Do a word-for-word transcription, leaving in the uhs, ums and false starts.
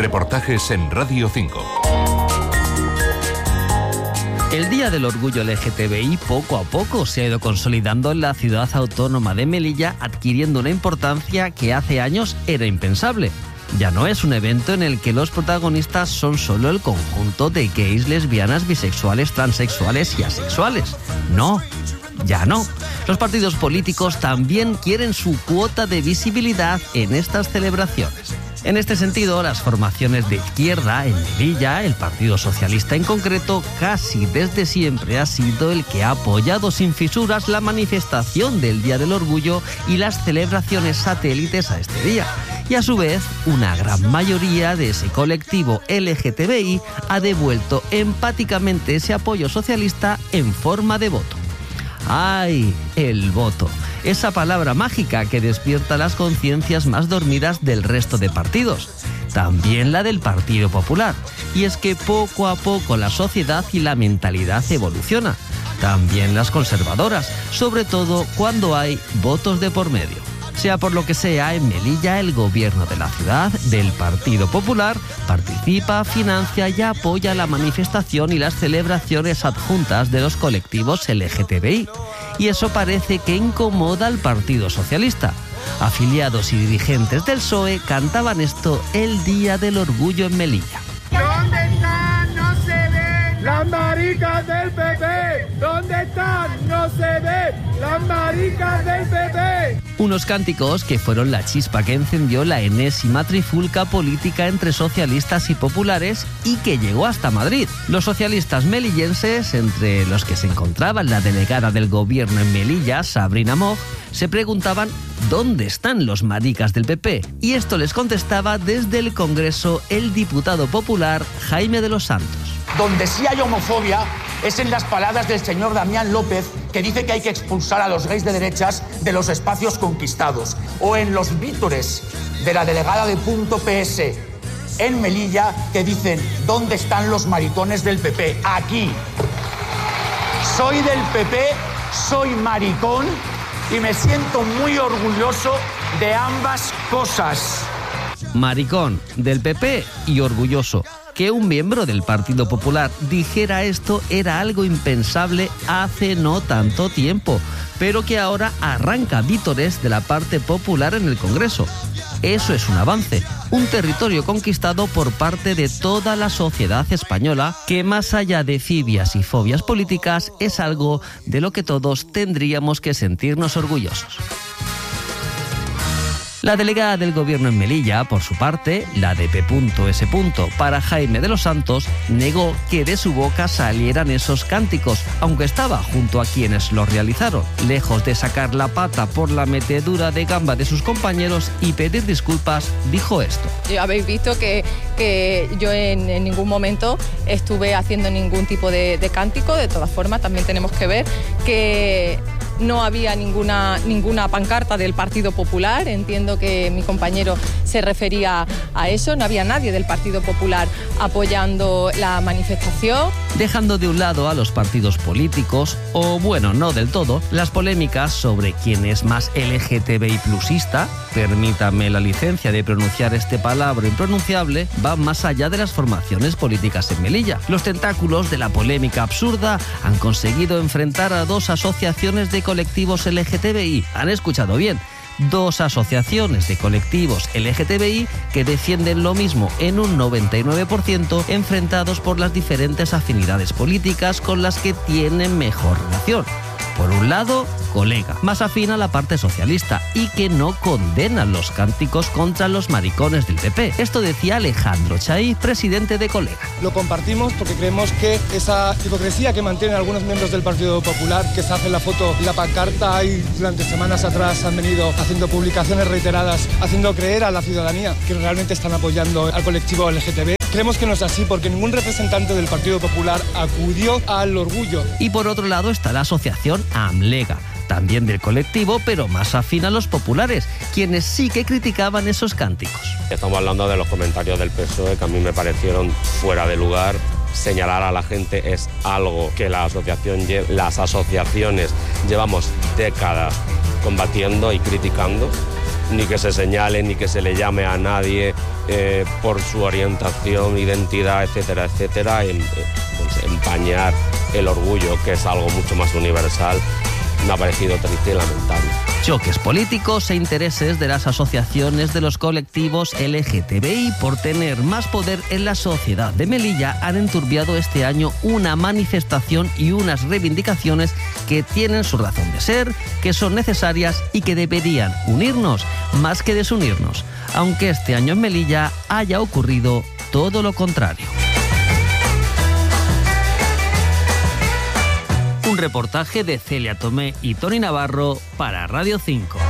Reportajes en Radio cinco. El Día del Orgullo L G T B I poco a poco se ha ido consolidando en la ciudad autónoma de Melilla, adquiriendo una importancia que hace años era impensable. Ya no es un evento en el que los protagonistas son solo el conjunto de gays, lesbianas, bisexuales, transexuales y asexuales. No, ya no. Los partidos políticos también quieren su cuota de visibilidad en estas celebraciones. En este sentido, las formaciones de izquierda en Melilla, el Partido Socialista en concreto, casi desde siempre ha sido el que ha apoyado sin fisuras la manifestación del Día del Orgullo y las celebraciones satélites a este día. Y a su vez, una gran mayoría de ese colectivo L G T B I ha devuelto empáticamente ese apoyo socialista en forma de voto. ¡Ay, el voto! Esa palabra mágica que despierta las conciencias más dormidas del resto de partidos. También la del Partido Popular. Y es que poco a poco la sociedad y la mentalidad evoluciona. También las conservadoras, sobre todo cuando hay votos de por medio. Sea por lo que sea, en Melilla el gobierno de la ciudad, del Partido Popular, participa, financia y apoya la manifestación y las celebraciones adjuntas de los colectivos L G T B I. Y eso parece que incomoda al Partido Socialista. Afiliados y dirigentes del P S O E cantaban esto el Día del Orgullo en Melilla. ¿Dónde están? No se ven las maricas del P P. ¿Dónde están? No se ven las maricas del P P. Unos cánticos que fueron la chispa que encendió la enésima trifulca política entre socialistas y populares y que llegó hasta Madrid. Los socialistas melillenses, entre los que se encontraban la delegada del gobierno en Melilla, Sabrina Moch, se preguntaban ¿dónde están los maricas del P P? Y esto les contestaba desde el Congreso el diputado popular Jaime de los Santos. Donde sí hay homofobia es en las palabras del señor Damián López, que dice que hay que expulsar a los gays de derechas de los espacios conquistados, o en los vítores de la delegada de Punto P S en Melilla, que dicen ¿dónde están los maricones del P P? Aquí. Soy del P P, soy maricón y me siento muy orgulloso de ambas cosas. Maricón del P P y orgulloso. Que un miembro del Partido Popular dijera esto era algo impensable hace no tanto tiempo, pero que ahora arranca vítores de la parte popular en el Congreso. Eso es un avance, un territorio conquistado por parte de toda la sociedad española que, más allá de fibias y fobias políticas, es algo de lo que todos tendríamos que sentirnos orgullosos. La delegada del gobierno en Melilla, por su parte, la de P S. para Jaime de los Santos, negó que de su boca salieran esos cánticos, aunque estaba junto a quienes los realizaron. Lejos de sacar la pata por la metedura de gamba de sus compañeros y pedir disculpas, dijo esto. Habéis visto que, que yo en, en ningún momento estuve haciendo ningún tipo de, de cántico. De todas formas, también tenemos que ver que no había ninguna, ninguna pancarta del Partido Popular. Entiendo que mi compañero se refería a eso. No había nadie del Partido Popular apoyando la manifestación. Dejando de un lado a los partidos políticos, o bueno, no del todo, las polémicas sobre quién es más L G T B I plusista, permítame la licencia de pronunciar este palabra impronunciable, van más allá de las formaciones políticas en Melilla. Los tentáculos de la polémica absurda han conseguido enfrentar a dos asociaciones de colectivos L G T B I. Han escuchado bien. Dos asociaciones de colectivos L G T B I que defienden lo mismo en un noventa y nueve por ciento, enfrentados por las diferentes afinidades políticas con las que tienen mejor relación. Por un lado, Colega, más afín a la parte socialista y que no condenan los cánticos contra los maricones del P P. Esto decía Alejandro Chay, presidente de Colega. Lo compartimos porque creemos que esa hipocresía que mantienen algunos miembros del Partido Popular, que se hacen la foto y la pancarta y durante semanas atrás han venido haciendo publicaciones reiteradas, haciendo creer a la ciudadanía que realmente están apoyando al colectivo L G T B. Creemos que no es así porque ningún representante del Partido Popular acudió al orgullo. Y por otro lado está la asociación AMLEGA, también del colectivo, pero más afín a los populares, quienes sí que criticaban esos cánticos. Estamos hablando de los comentarios del P S O E que a mí me parecieron fuera de lugar. Señalar a la gente es algo que la asociación, las asociaciones llevamos décadas combatiendo y criticando. ni que se señale, ni que se le llame a nadie eh, por su orientación, identidad, etcétera, etcétera, en, pues, empañar el orgullo, que es algo mucho más universal, me ha parecido triste y lamentable. Choques políticos e intereses de las asociaciones de los colectivos L G T B I por tener más poder en la sociedad de Melilla han enturbiado este año una manifestación y unas reivindicaciones que tienen su razón de ser, que son necesarias y que deberían unirnos más que desunirnos, aunque este año en Melilla haya ocurrido todo lo contrario. Un reportaje de Celia Tomé y Tony Navarro para Radio cinco.